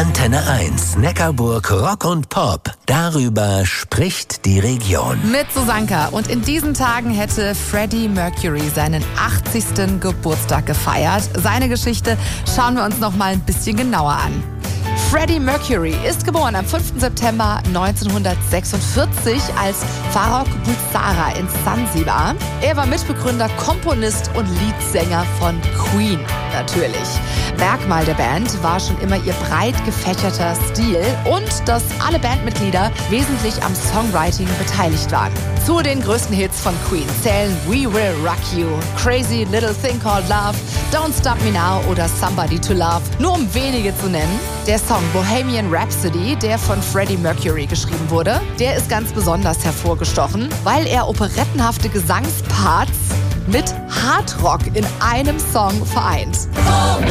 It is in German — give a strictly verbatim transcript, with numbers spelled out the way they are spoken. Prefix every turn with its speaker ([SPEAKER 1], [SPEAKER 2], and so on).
[SPEAKER 1] Antenne eins, Neckarburg Rock und Pop. Darüber spricht die Region.
[SPEAKER 2] Mit Susanka. Und in diesen Tagen hätte Freddie Mercury seinen achtzigsten Geburtstag gefeiert. Seine Geschichte schauen wir uns noch mal ein bisschen genauer an. Freddie Mercury ist geboren am fünften September neunzehnhundertsechsundvierzig als Farrokh Bulsara in Sansibar. Er war Mitbegründer, Komponist und Leadsänger von Queen, natürlich. Merkmal der Band war schon immer ihr breit gefächerter Stil und dass alle Bandmitglieder wesentlich am Songwriting beteiligt waren. Zu den größten Hits von Queen zählen We Will Rock You, Crazy Little Thing Called Love, Don't Stop Me Now oder Somebody to Love, nur um wenige zu nennen. Der Song Bohemian Rhapsody, der von Freddie Mercury geschrieben wurde, der ist ganz besonders hervorgestochen, weil er operettenhafte Gesangsparts mit Hardrock in einem Song vereint.